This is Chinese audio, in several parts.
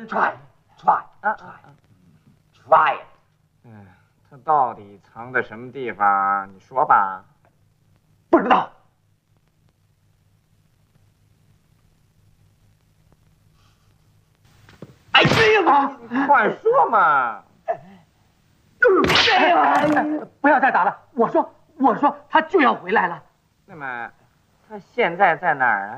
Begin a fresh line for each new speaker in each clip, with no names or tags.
try it。
它到底藏在什么地方？你说吧。
不知道。哎呀，
你快说嘛！
不要再打了！我说，他就要回来了。
那么，他现在在哪儿啊？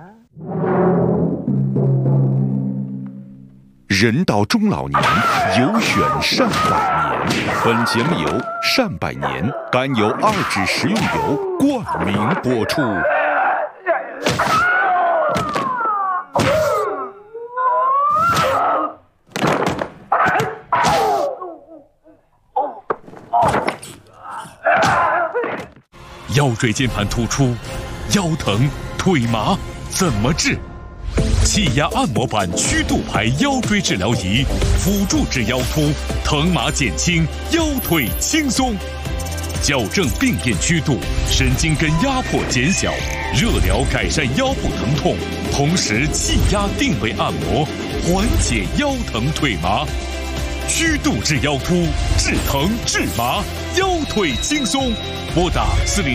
人到中老年，有选善百年。本节目由善百年甘油2脂食用油冠名播出。
腰椎间盘突出、腰疼、腿麻怎么治？气压按摩板曲度排腰椎治疗仪，辅助治腰突，疼麻减轻，腰腿轻松，矫正病变曲度，神经根压迫减小，热疗改善腰部疼痛，同时气压定位按摩，缓解腰疼腿麻。曲度治腰突，治疼治麻，腰腿轻松。拨打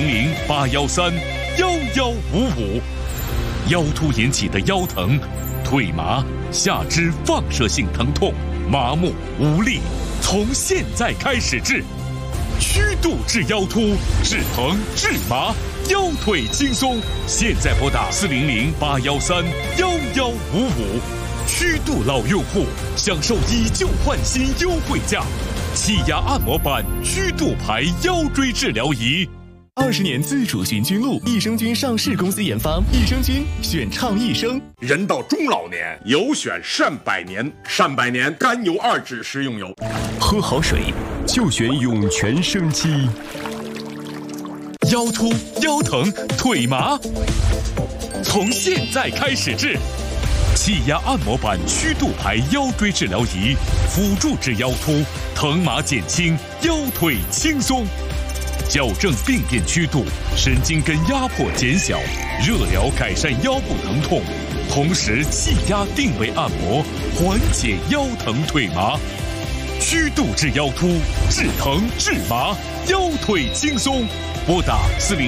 400-813-1155。腰突引起的腰疼、腿麻、下肢放射性疼痛、麻木无力，从现在开始治。曲度治腰突，治疼治麻，腰腿轻松。现在拨打400-813-1155。曲度老用户享受以旧换新优惠价，气压按摩板曲度排腰椎治疗仪。
20年自主循菌露，益生菌上市公司研发，益生菌选畅益生。
人到中老年，有选善百年，善百年甘油2脂食用油。
喝好水就选涌泉生机。
腰突、腰疼、腿麻，从现在开始治。气压按摩板曲度排腰椎治疗仪，辅助治腰突，疼麻减轻，腰腿轻松。矫正病变曲度，神经根压迫减小，热疗改善腰部疼痛，同时气压定位按摩，缓解腰疼腿麻。曲度治腰突，治疼治麻，腰腿轻松。拨打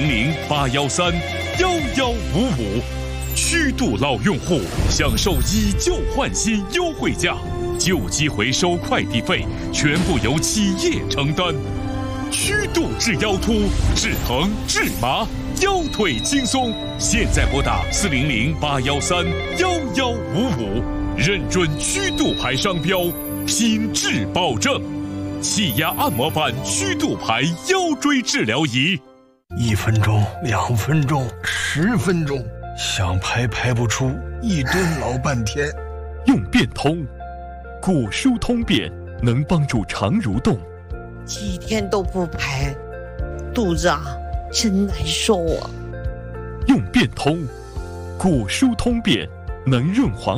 400-813-1155。曲度老用户享受以旧换新优惠价，旧机回收快递费全部由企业承担。曲度治腰突，治疼治麻，腰腿轻松。现在拨打400-813-1155，认准曲度牌商标，品质保证。气压按摩板曲度牌腰椎治疗仪
，1分钟、2分钟、10分钟，想排不出，一蹲老半天。
用变通，骨疏通便能帮助肠蠕动。
几天都不排，肚子真难受啊。
用变通，骨疏通便能润滑。